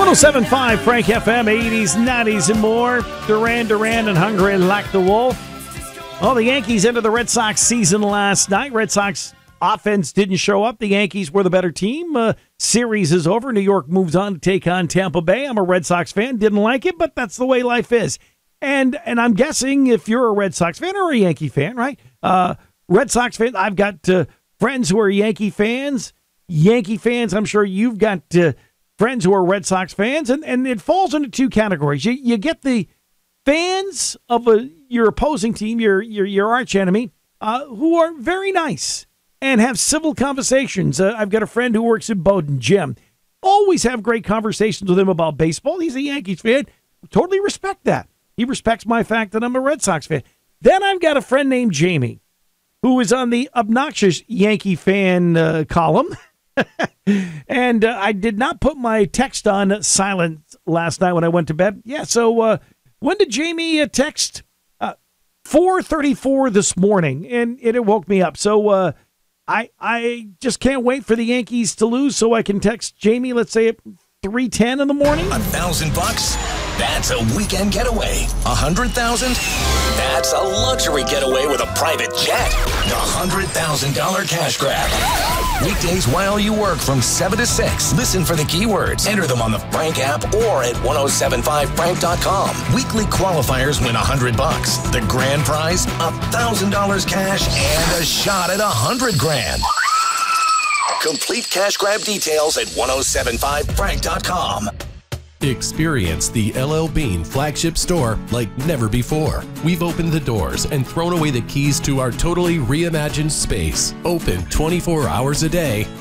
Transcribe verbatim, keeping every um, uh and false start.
oh seven point five Frank F M, eighties, nineties, and more. Duran Duran and Hungry Like the Wolf. Well, the Yankees ended the Red Sox season last night. Red Sox offense didn't show up. The Yankees were the better team. Uh, series is over. New York moves on to take on Tampa Bay. I'm a Red Sox fan. Didn't like it, but that's the way life is. And and I'm guessing if you're a Red Sox fan or a Yankee fan, right? Uh, Red Sox fan, I've got uh, friends who are Yankee fans. Yankee fans, I'm sure you've got uh, friends who are Red Sox fans. And, and it falls into two categories. You, you get the fans of a, your opposing team, your your, your arch enemy, uh, who are very nice and have civil conversations. Uh, I've got a friend who works in Bowdoin, Jim. Always have great conversations with him about baseball. He's a Yankees fan. Totally respect that. He respects my fact that I'm a Red Sox fan. Then I've got a friend named Jamie, who is on the obnoxious Yankee fan uh, column. and uh, I did not put my text on silent last night when I went to bed. Yeah, so uh, when did Jamie uh, text? Uh, four thirty-four this morning, and it, it woke me up. So uh, I I just can't wait for the Yankees to lose so I can text Jamie, let's say at three ten in the morning. A thousand bucks? That's a weekend getaway. A hundred thousand? That's a luxury getaway with a private jet. The hundred thousand dollar cash grab. Weekdays while you work from seven to six. Listen for the keywords. Enter them on the Frank app or at ten seventy-five frank dot com. Weekly qualifiers win a hundred bucks. The grand prize, a thousand dollars cash and a shot at a hundred grand. Complete cash grab details at ten seventy-five frank dot com. Experience the L L Bean flagship store like never before. We've opened the doors and thrown away the keys to our totally reimagined space. Open twenty-four hours a day